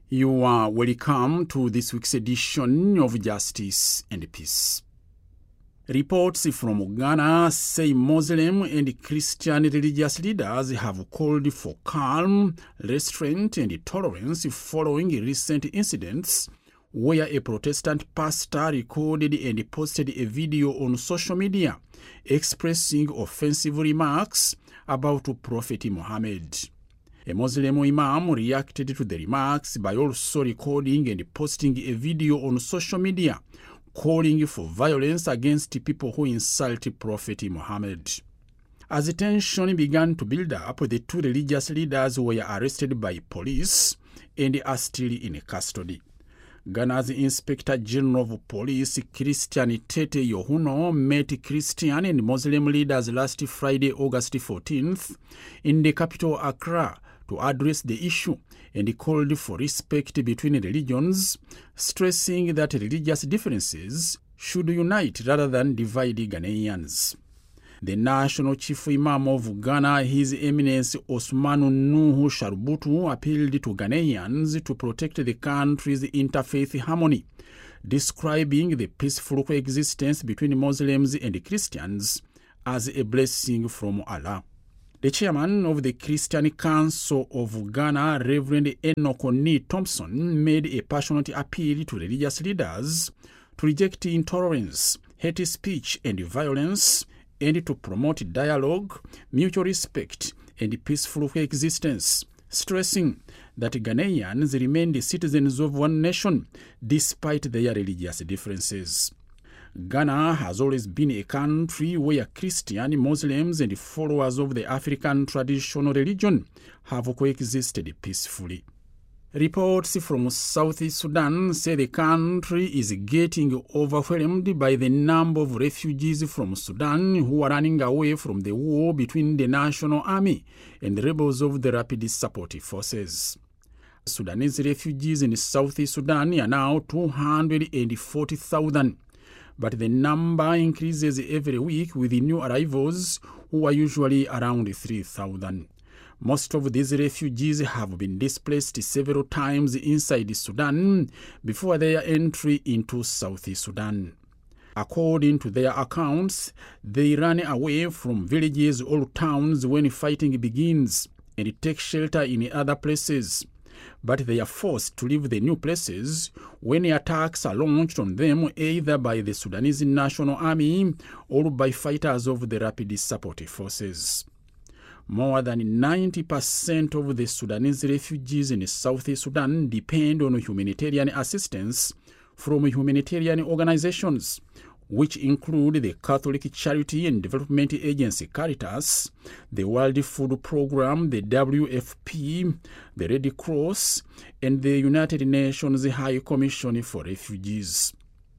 You are welcome to this week's edition of Justice and Peace. Reports from Ghana say Muslim and Christian religious leaders have called for calm, restraint, and tolerance following recent incidents where a Protestant pastor recorded and posted a video on social media expressing offensive remarks about Prophet Muhammad. A Muslim imam reacted to the remarks by also recording and posting a video on social media calling for violence against people who insult Prophet Muhammad. As tension began to build up, the two religious leaders were arrested by police and are still in custody. Ghana's Inspector General of Police, Christian Tete Yohuno, met Christian and Muslim leaders last Friday, August 14th, in the capital Accra to address the issue and called for respect between religions, stressing that religious differences should unite rather than divide Ghanaians. The National Chief Imam of Ghana, His Eminence Osmanu Nuhu Sharbutu, appealed to Ghanaians to protect the country's interfaith harmony, describing the peaceful coexistence between Muslims and Christians as a blessing from Allah. The chairman of the Christian Council of Ghana, Reverend Enoch Oni Thompson, made a passionate appeal to religious leaders to reject intolerance, hate speech, and violence, and to promote dialogue, mutual respect, and peaceful coexistence, stressing that Ghanaians remain the citizens of one nation despite their religious differences. Ghana has always been a country where Christian, Muslims, and followers of the African traditional religion have coexisted peacefully. Reports from South Sudan say the country is getting overwhelmed by the number of refugees from Sudan who are running away from the war between the National Army and the rebels of the Rapid Support Forces. Sudanese refugees in South Sudan are now 240,000. But the number increases every week with the new arrivals, who are usually around 3,000. Most of these refugees have been displaced several times inside Sudan before their entry into South Sudan. According to their accounts, they run away from villages or towns when fighting begins and take shelter in other places. But they are forced to leave the new places when attacks are launched on them either by the Sudanese National Army or by fighters of the Rapid Support Forces. More than 90% of the Sudanese refugees in South Sudan depend on humanitarian assistance from humanitarian organizations, which include the Catholic Charity and Development Agency Caritas, the World Food Programme, the WFP, the Red Cross, and the United Nations High Commission for Refugees.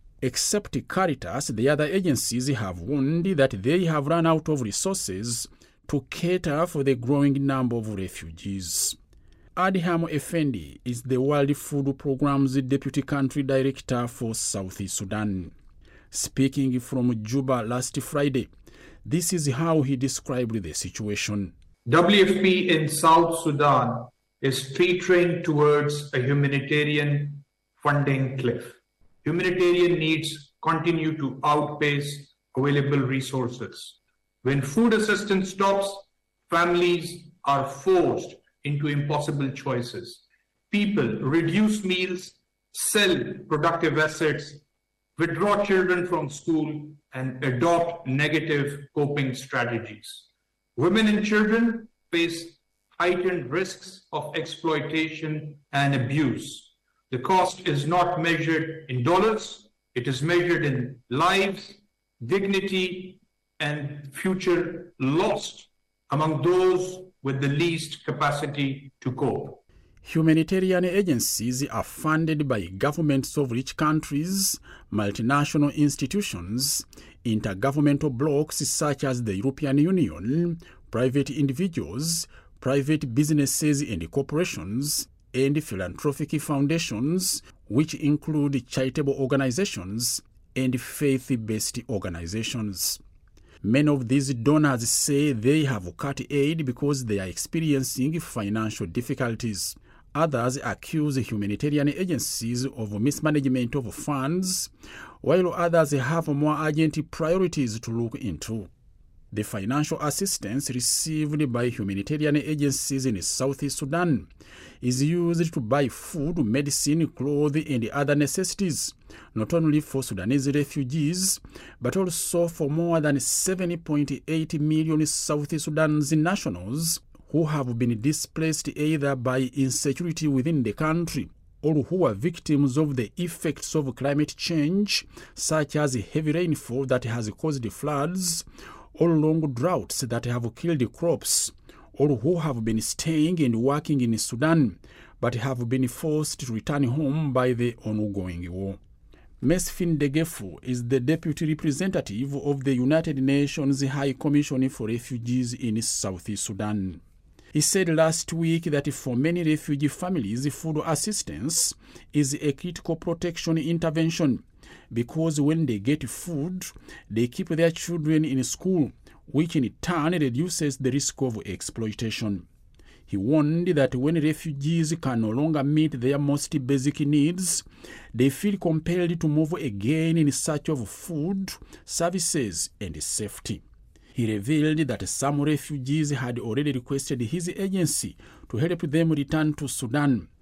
Except Caritas, the other agencies have warned that they have run out of resources to cater for the growing number of refugees. Adham Effendi is the World Food Programme's Deputy Country Director for South Sudan. Speaking from Juba last Friday, this is how he described the situation. WFP in South Sudan is teetering towards a humanitarian funding cliff. Humanitarian needs continue to outpace available resources. When food assistance stops, families are forced into impossible choices. People reduce meals, sell productive assets, withdraw children from school, and adopt negative coping strategies. Women and children face heightened risks of exploitation and abuse. The cost is not measured in dollars, it is measured in lives, dignity, and future lost among those with the least capacity to cope. Humanitarian agencies are funded by governments of rich countries, multinational institutions, intergovernmental blocs such as the European Union, private individuals, private businesses and corporations, and philanthropic foundations, which include charitable organizations and faith-based organizations. Many of these donors say they have cut aid because they are experiencing financial difficulties. Others accuse humanitarian agencies of mismanagement of funds, while others have more urgent priorities to look into. The financial assistance received by humanitarian agencies in South Sudan is used to buy food, medicine, clothes, and other necessities, not only for Sudanese refugees, but also for more than 7.8 million South Sudanese nationals who have been displaced either by insecurity within the country or who are victims of the effects of climate change, such as heavy rainfall that has caused floods, or long droughts that have killed crops, or who have been staying and working in Sudan but have been forced to return home by the ongoing war. Mesfin Degefu is the deputy representative of the United Nations High Commission for Refugees in South Sudan. He said last week that for many refugee families, food assistance is a critical protection intervention because when they get food, they keep their children in school, which in turn reduces the risk of exploitation. He warned that when refugees can no longer meet their most basic needs, they feel compelled to move again in search of food, services, and safety. He revealed that some refugees had already requested his agency to help them return to Sudan,